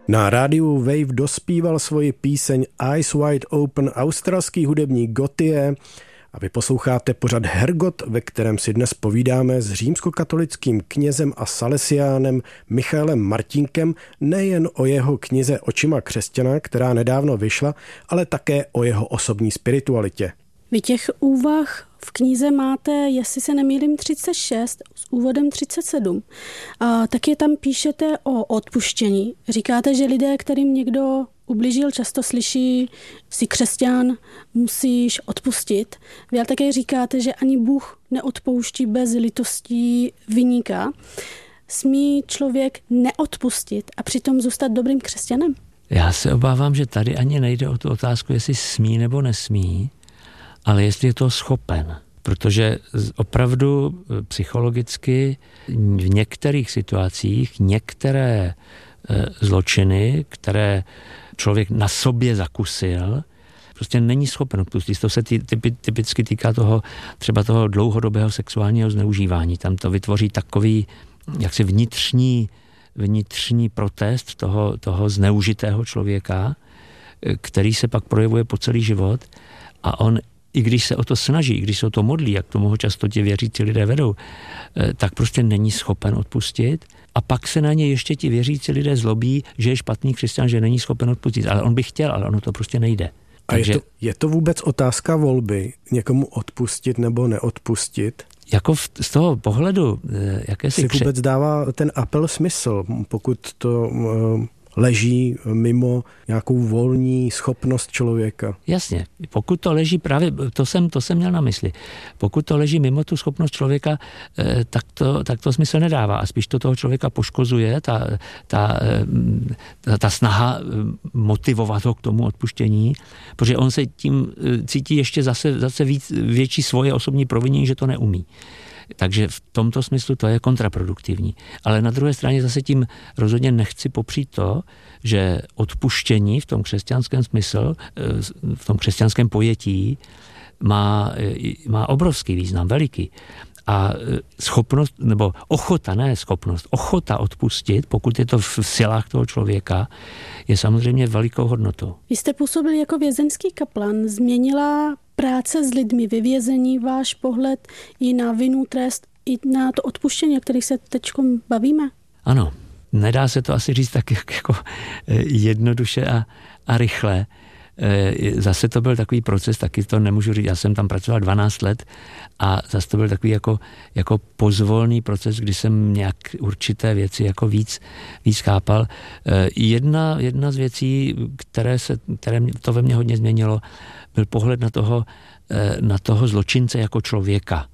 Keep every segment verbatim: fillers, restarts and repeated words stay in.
Na rádiu Wave dospíval svoji píseň Eyes Wide Open australský hudebník Gotye a vy posloucháte pořad Hergot, ve kterém si dnes povídáme s římskokatolickým knězem a salesiánem Michaelem Martínkem nejen o jeho knize Očima křesťana, která nedávno vyšla, ale také o jeho osobní spiritualitě. Vy těch úvah v knize máte, jestli se nemýlím, třicet šest s úvodem třicet sedm. A taky tam píšete o odpuštění. Říkáte, že lidé, kterým někdo ublížil, často slyší, jsi křesťan, musíš odpustit. Vy ale také říkáte, že ani Bůh neodpouští bez litostí viníka. Smí člověk neodpustit a přitom zůstat dobrým křesťanem? Já se obávám, že tady ani nejde o tu otázku, jestli smí nebo nesmí, ale jestli je to schopen. Protože opravdu psychologicky v některých situacích některé zločiny, které člověk na sobě zakusil, prostě není schopen odpustit. To se typicky týká toho, třeba toho dlouhodobého sexuálního zneužívání. Tam to vytvoří takový jaksi vnitřní, vnitřní protest toho, toho zneužitého člověka, který se pak projevuje po celý život a on i když se o to snaží, i když se o to modlí, jak tomu ho často ti věřící lidé vedou, tak prostě není schopen odpustit. A pak se na ně ještě ti věřící lidé zlobí, že je špatný křesťan, že není schopen odpustit. Ale on by chtěl, ale ono to prostě nejde. A Takže, je, to, je to vůbec otázka volby, někomu odpustit nebo neodpustit? Jako v, z toho pohledu, jaké si... Si kře... vůbec dává ten apel smysl, pokud to... Uh... leží mimo nějakou volní schopnost člověka. Jasně, pokud to leží právě, to jsem, to jsem měl na mysli, pokud to leží mimo tu schopnost člověka, tak to, tak to smysl nedává a spíš to toho člověka poškozuje, ta, ta, ta, ta snaha motivovat ho k tomu odpuštění, protože on se tím cítí ještě zase, zase víc, větší svoje osobní provinění, že to neumí. Takže v tomto smyslu to je kontraproduktivní. Ale na druhé straně zase tím rozhodně nechci popřít to, že odpuštění v tom křesťanském smyslu, v tom křesťanském pojetí má, má obrovský význam, veliký. A schopnost, nebo ochota, ne schopnost, ochota odpustit, pokud je to v silách toho člověka, je samozřejmě velikou hodnotou. Vy jste působil jako vězeňský kaplan. Změnila práce s lidmi ve vězení váš pohled i na vinu, trest, i na to odpuštění, o kterých se teď bavíme? Ano, nedá se to asi říct tak jako jednoduše a, a rychle. Zase to byl takový proces, taky to nemůžu říct, já jsem tam pracoval dvanáct let a zase to byl takový jako, jako pozvolný proces, kdy jsem nějak určité věci jako víc, víc chápal. Jedna, jedna z věcí, které, se, které to ve mně hodně změnilo, byl pohled na toho, na toho zločince jako člověka.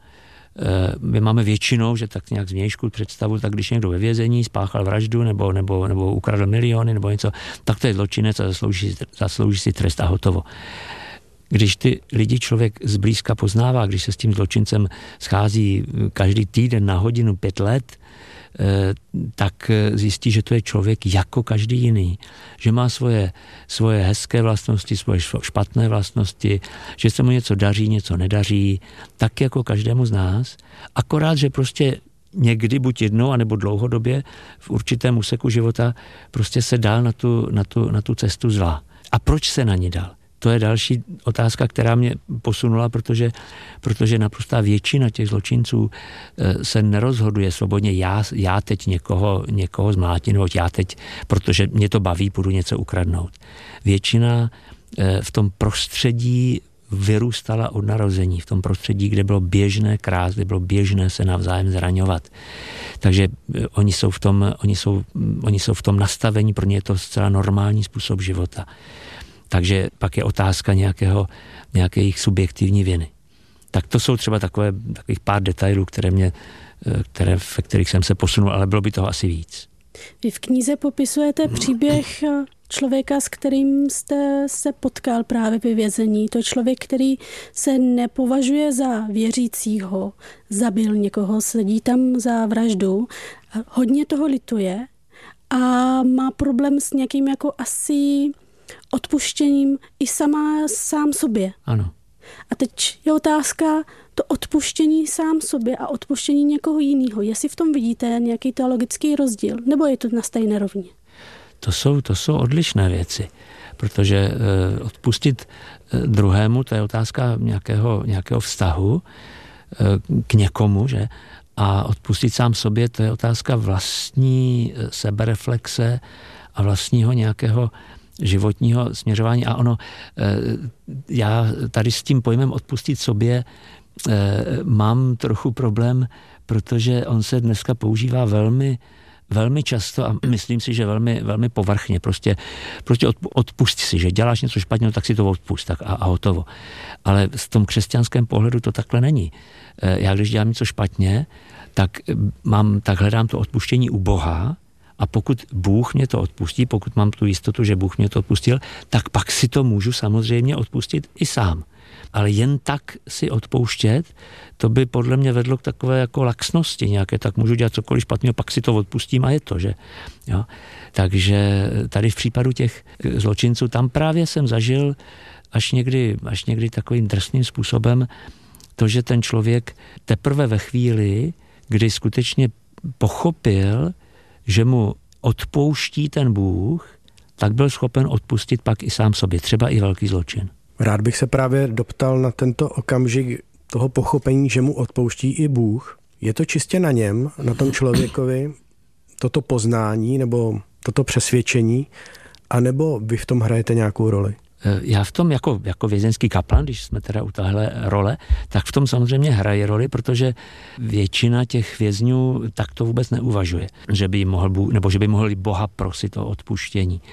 My máme většinou, že tak nějak zvnějšku představu, tak když někdo ve vězení spáchal vraždu nebo, nebo, nebo ukradl miliony nebo něco, tak to je zločinec a zaslouží, zaslouží si trest a hotovo. Když ty lidi člověk zblízka poznává, když se s tím zločincem schází každý týden na hodinu pět let, tak zjistí, že to je člověk jako každý jiný. Že má svoje, svoje hezké vlastnosti, svoje špatné vlastnosti, že se mu něco daří, něco nedaří, tak jako každému z nás. Akorát, že prostě někdy, buď jednou, anebo dlouhodobě v určitém úseku života prostě se dal na tu, na tu, na tu cestu zla. A proč se na ní dal? To je další otázka, která mě posunula, protože, protože naprostá většina těch zločinců se nerozhoduje svobodně, já, já teď někoho, někoho zmlátím, nebo já teď, protože mě to baví, půjdu něco ukradnout. Většina v tom prostředí vyrůstala od narození, v tom prostředí, kde bylo běžné krást, kde bylo běžné se navzájem zraňovat. Takže oni jsou v tom, oni jsou, oni jsou v tom nastavení, pro ně je to zcela normální způsob života. Takže pak je otázka nějakého, nějaké jejich subjektivní viny. Tak to jsou třeba takové, takových pár detailů, které mě, které, ve kterých jsem se posunul, ale bylo by toho asi víc. Vy v knize popisujete příběh člověka, s kterým jste se potkal právě ve vězení. To je člověk, který se nepovažuje za věřícího, zabil někoho, sedí tam za vraždu, hodně toho lituje a má problém s nějakým jako asi odpuštěním i sama sám sobě. Ano. A teď je otázka, to odpuštění sám sobě a odpuštění někoho jiného. Jestli v tom vidíte nějaký teologický rozdíl, nebo je to na stejné rovně? to jsou, to jsou odlišné věci, protože odpustit druhému, to je otázka nějakého, nějakého vztahu k někomu, že? A odpustit sám sobě, to je otázka vlastní sebereflexe a vlastního nějakého životního směřování. A ono, já tady s tím pojmem odpustit sobě mám trochu problém, protože on se dneska používá velmi, velmi často a myslím si, že velmi, velmi povrchně. Prostě, prostě odpust si, že děláš něco špatně, tak si to odpust tak a, a hotovo. Ale v tom křesťanském pohledu to takhle není. Já když dělám něco špatně, tak, mám, tak hledám to odpuštění u Boha a pokud Bůh mě to odpustí, pokud mám tu jistotu, že Bůh mě to odpustil, tak pak si to můžu samozřejmě odpustit i sám. Ale jen tak si odpouštět, to by podle mě vedlo k takové jako laxnosti nějaké, tak můžu dělat cokoliv špatného, pak si to odpustím a je to, že? Jo? Takže tady v případu těch zločinců, tam právě jsem zažil až někdy, až někdy takovým drsným způsobem to, že ten člověk teprve ve chvíli, kdy skutečně pochopil, že mu odpouští ten Bůh, tak byl schopen odpustit pak i sám sobě, třeba i velký zločin. Rád bych se právě doptal na tento okamžik toho pochopení, že mu odpouští i Bůh. Je to čistě na něm, na tom člověkovi, toto poznání nebo toto přesvědčení, anebo vy v tom hrajete nějakou roli? Já v tom jako, jako vězeňský kaplan, když jsme teda u téhle role, tak v tom samozřejmě hraje roli, protože většina těch vězňů tak to vůbec neuvažuje, že by mohl Bůh, nebo že by mohli Boha prosit o odpuštění.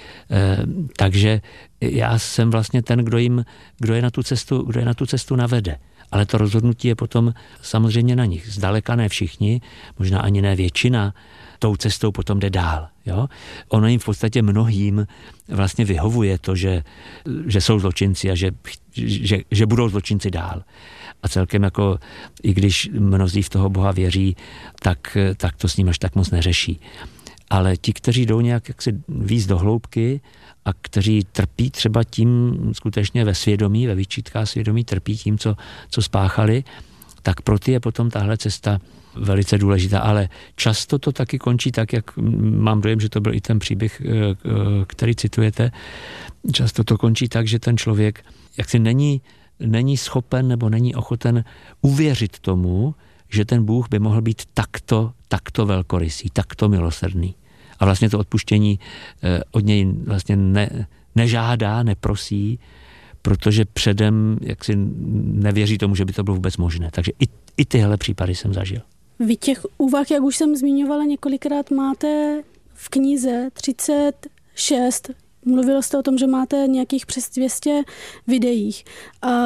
Takže já jsem vlastně ten, kdo jim, kdo je na tu cestu, kdo je na tu cestu navede. Ale to rozhodnutí je potom samozřejmě na nich. Zdaleka ne všichni, možná ani ne většina, tou cestou potom jde dál. Jo? Ono jim v podstatě mnohým vlastně vyhovuje to, že, že jsou zločinci a že, že, že budou zločinci dál. A celkem jako, i když mnozí v toho Boha věří, tak, tak to s ním až tak moc neřeší. Ale ti, kteří jdou nějak jaksi víc do hloubky a kteří trpí třeba tím skutečně ve svědomí, ve výčitkách svědomí, trpí tím, co, co spáchali, tak pro ty je potom tahle cesta velice důležitá. Ale často to taky končí tak, jak mám dojem, že to byl i ten příběh, který citujete. Často to končí tak, že ten člověk jaksi není, není schopen nebo není ochoten uvěřit tomu, že ten Bůh by mohl být takto, takto velkorysý, takto milosrdný. A vlastně to odpuštění od něj vlastně ne, nežádá, neprosí, protože předem jaksi nevěří tomu, že by to bylo vůbec možné. Takže i, i tyhle případy jsem zažil. Vy těch úvah, jak už jsem zmiňovala několikrát, máte v knize třicet šest. Mluvil jste o tom, že máte nějakých přes dvě stě videích. A